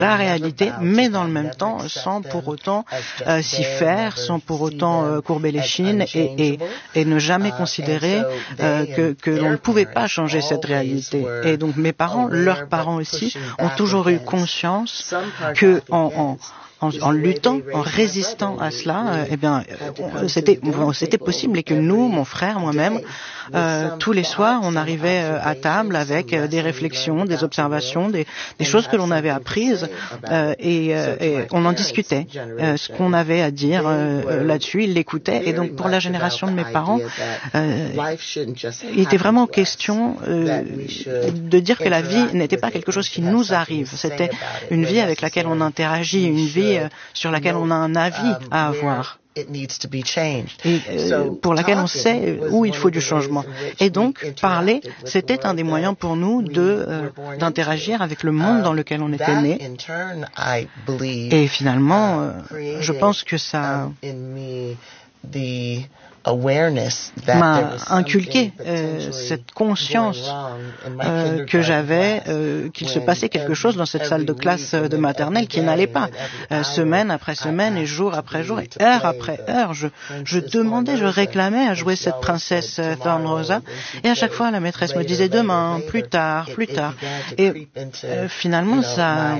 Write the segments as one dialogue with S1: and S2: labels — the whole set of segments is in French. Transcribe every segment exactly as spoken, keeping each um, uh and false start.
S1: la réalité, mais dans le même temps, sans pour autant euh, s'y faire, sans pour autant euh, courber les chines et, et, et ne jamais considérer euh, que, que l'on ne pouvait pas changer cette réalité. Et donc mes parents, leurs parents aussi, ont toujours eu conscience que en, en En, en luttant, en résistant à cela, euh, eh bien, euh, c'était, bon, c'était possible et que nous, mon frère, moi-même, euh, tous les soirs, on arrivait euh, à table avec euh, des réflexions, des observations, des, des choses que l'on avait apprises euh, et, euh, et on en discutait. Euh, ce qu'on avait à dire euh, là-dessus, ils l'écoutaient. Et donc, pour la génération de mes parents, euh, il était vraiment question euh, de dire que la vie n'était pas quelque chose qui nous arrive. C'était une vie avec laquelle on interagit, une vie sur laquelle on a un avis à avoir et euh, pour laquelle on sait où il faut du changement. Et donc, parler, c'était un des moyens pour nous de, euh, d'interagir avec le monde dans lequel on était né. Et finalement, euh, je pense que ça m'a inculqué euh, cette conscience euh, que j'avais euh, qu'il se passait quelque chose dans cette salle de classe de maternelle qui n'allait pas. Euh, semaine après semaine et jour après jour et heure après heure, je, je demandais, je réclamais à jouer cette princesse Thornrosa et à chaque fois la maîtresse me disait demain, plus tard, plus tard. Et euh, finalement ça...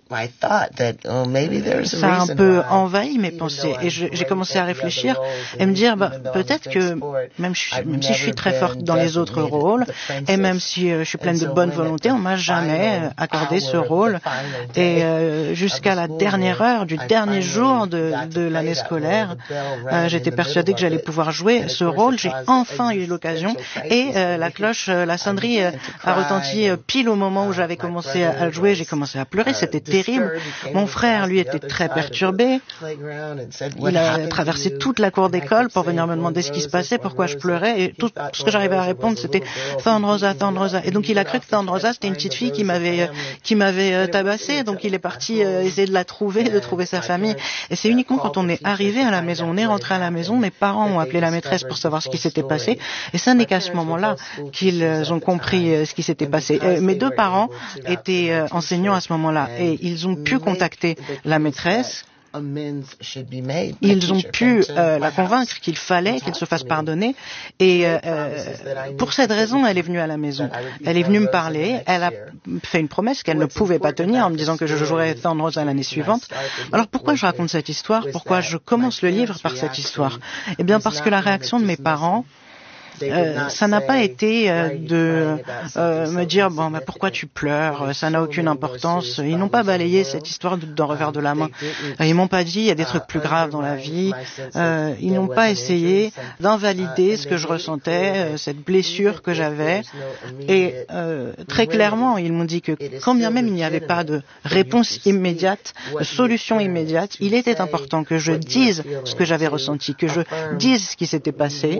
S1: Ça a un peu envahi mes pensées et je, j'ai commencé à réfléchir et me dire bah, peut-être que même, je, même si je suis très forte dans les autres rôles et même si euh, je suis pleine de bonne volonté, on m'a jamais accordé ce rôle et euh, jusqu'à la dernière heure du dernier jour de, de l'année scolaire, euh, j'étais persuadée que j'allais pouvoir jouer ce rôle. J'ai enfin eu l'occasion et euh, la cloche, euh, la sonnerie euh, a retenti euh, pile au moment où j'avais commencé à, à jouer. J'ai commencé à pleurer, c'était terrible. Mon frère, lui, était très perturbé. Il a traversé toute la cour d'école pour venir me demander ce qui se passait, pourquoi je pleurais, et tout ce que j'arrivais à répondre, c'était Thornrosa, Thornrosa. Et donc il a cru que Thornrosa, c'était une petite fille qui m'avait qui m'avait tabassé. Donc il est parti euh, essayer de la trouver, de trouver sa famille. Et c'est uniquement quand on est arrivé à la maison, on est rentré à la maison, mes parents ont appelé la maîtresse pour savoir ce qui s'était passé. Et ça n'est qu'à ce moment-là qu'ils ont compris ce qui s'était passé. Euh, mes deux parents étaient euh, enseignants à ce moment-là, et ils Ils ont pu contacter la maîtresse. Ils ont pu euh, la convaincre qu'il fallait qu'il se fasse pardonner. Et euh, pour cette raison, elle est venue à la maison. Elle est venue me parler. Elle a fait une promesse qu'elle ne pouvait pas tenir en me disant que je jouerais Thornrosa l'année suivante. Alors pourquoi je raconte cette histoire? Pourquoi je commence le livre par cette histoire? Eh bien parce que la réaction de mes parents, Euh, ça n'a pas été euh, de euh, me dire bon bah, pourquoi tu pleures, ça n'a aucune importance. Ils n'ont pas balayé cette histoire d'un revers de la main. Ils m'ont pas dit il y a des trucs plus graves dans la vie. Euh, ils n'ont pas essayé d'invalider ce que je ressentais, euh, cette blessure que j'avais. Et euh, très clairement, ils m'ont dit que quand bien même il n'y avait pas de réponse immédiate, de solution immédiate, il était important que je dise ce que j'avais ressenti, que je dise ce qui s'était passé.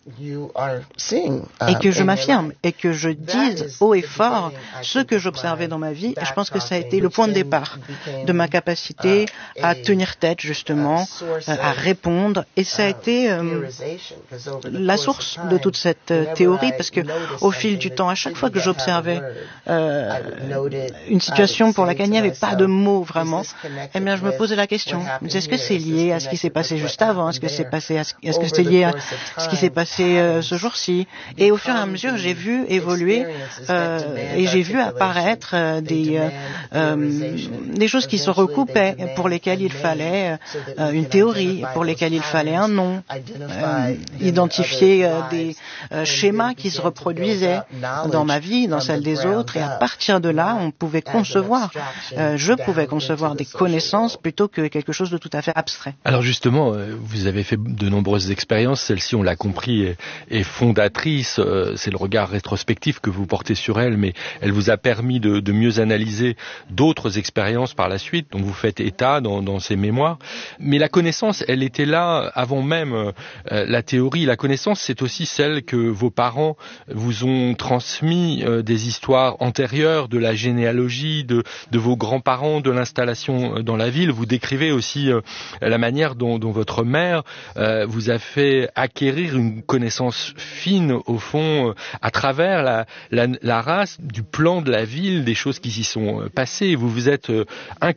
S1: Et que je m'affirme et que je dise haut et fort ce que j'observais dans ma vie. Et je pense que ça a été le point de départ de ma capacité à tenir tête, justement, à répondre. Et ça a été euh, la source de toute cette euh, théorie, parce que au fil du temps, à chaque fois que j'observais euh, une situation pour laquelle il n'y avait pas de mots vraiment, eh bien, je me posais la question. Est-ce que c'est lié à ce qui s'est passé juste avant? Est-ce que c'est passé à ce, est-ce que c'est lié à ce qui s'est passé Euh, ce jour-ci? Et au fur et à mesure, j'ai vu évoluer euh, et j'ai vu apparaître euh, des, euh, euh, des choses qui se recoupaient, pour lesquelles il fallait euh, une théorie, pour lesquelles il fallait un nom, euh, identifier euh, des euh, schémas qui se reproduisaient dans ma vie, dans celle des autres, et à partir de là, on pouvait concevoir, euh, je pouvais concevoir des connaissances plutôt que quelque chose de tout à fait abstrait.
S2: Alors justement, vous avez fait de nombreuses expériences, celle-ci, on l'a compris, est fondatrice, c'est le regard rétrospectif que vous portez sur elle, mais elle vous a permis de, de mieux analyser d'autres expériences par la suite, dont vous faites état dans, dans ces mémoires. Mais la connaissance, elle était là avant même euh, la théorie. La connaissance, c'est aussi celle que vos parents vous ont transmis, euh, des histoires antérieures, de la généalogie, de, de vos grands-parents, de l'installation dans la ville. Vous décrivez aussi euh, la manière dont, dont votre mère euh, vous a fait acquérir une connaissance fine au fond, à travers la, la, la race, du plan de la ville, des choses qui s'y sont passées. Vous vous êtes